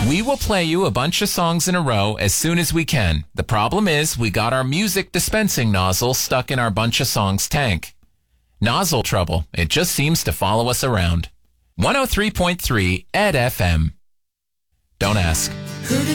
We will play you a bunch of songs in a row as soon as we can. The problem is we got our music dispensing nozzle stuck in our bunch of songs tank. Nozzle trouble. It just seems to follow us around. 103.3 Ed FM. Don't ask. Who did